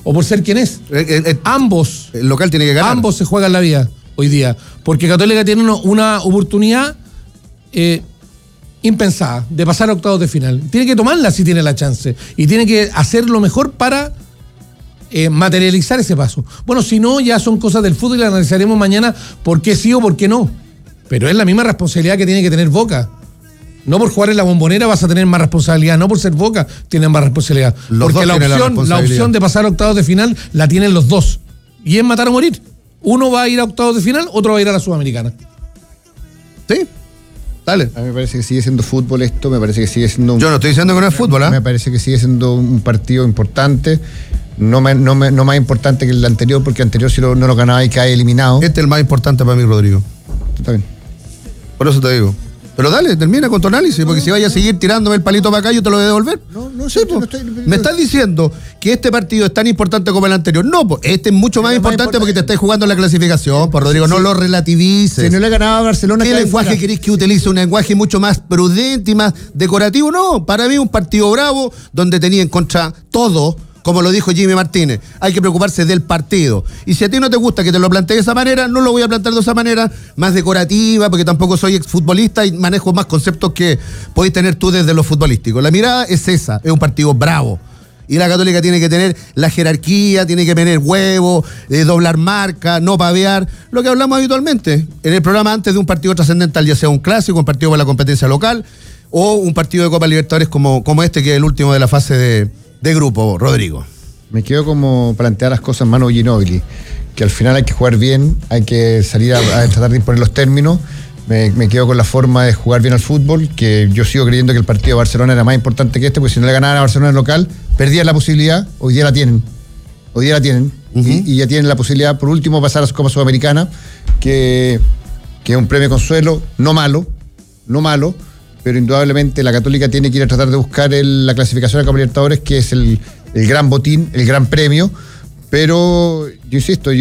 o por ser quien es. Ambos. El local tiene que ganar. Ambos se juegan la vida hoy día. Porque Católica tiene una oportunidad impensada de pasar a octavos de final. Tiene que tomarla si tiene la chance. Y tiene que hacer lo mejor para materializar ese paso. Bueno, si no, ya son cosas del fútbol y la analizaremos mañana por qué sí o por qué no. Pero es la misma responsabilidad que tiene que tener Boca. No por jugar en la Bombonera vas a tener más responsabilidad, no por ser Boca tienes más responsabilidad. Porque la opción de pasar a octavos de final la tienen los dos. Y es matar o morir. Uno va a ir a octavos de final, otro va a ir a la Sudamericana. ¿Sí? Dale. A mí me parece que sigue siendo fútbol esto, me parece que sigue siendo... Yo no estoy diciendo que no es fútbol, ¿eh? Me parece que sigue siendo un partido importante, no más importante que el anterior, porque el anterior si no lo ganaba y cae eliminado. Este es el más importante para mí, Rodrigo. Está bien. Por eso te digo. Pero dale, termina con tu análisis, porque si vayas a seguir tirándome el palito para acá, yo te lo voy a devolver. No sé, no estoy... Me estás diciendo que este partido es tan importante como el anterior. No, pues este es mucho más importante porque te estás jugando en la clasificación, pues Rodrigo, no lo relativices. Si no le ganaba a Barcelona... ¿Qué lenguaje querés que utilice? ¿Un lenguaje mucho más prudente y más decorativo? No, para mí un partido bravo, donde tenía en contra todo. Como lo dijo Jimmy Martínez, hay que preocuparse del partido. Y si a ti no te gusta que te lo plantee de esa manera, no lo voy a plantear de esa manera más decorativa, porque tampoco soy exfutbolista y manejo más conceptos que podéis tener tú desde lo futbolístico. La mirada es esa, es un partido bravo. Y la Católica tiene que tener la jerarquía, tiene que tener huevo, doblar marca, no pavear, lo que hablamos habitualmente en el programa antes de un partido trascendental, ya sea un clásico, un partido para la competencia local, o un partido de Copa Libertadores como este, que es el último de la fase de grupo, Rodrigo. Me quedo como plantear las cosas en Manu Ginóbili, que al final hay que jugar bien, hay que salir a tratar de imponer los términos. Me quedo con la forma de jugar bien al fútbol, que yo sigo creyendo que el partido de Barcelona era más importante que este, porque si no le ganaban a Barcelona en local, perdían la posibilidad, hoy día la tienen. Y ya tienen la posibilidad, por último, pasar a su Copa Sudamericana, que es un premio consuelo, no malo, pero indudablemente la Católica tiene que ir a tratar de buscar la clasificación a Copa Libertadores, que es el gran botín, el gran premio, pero yo insisto,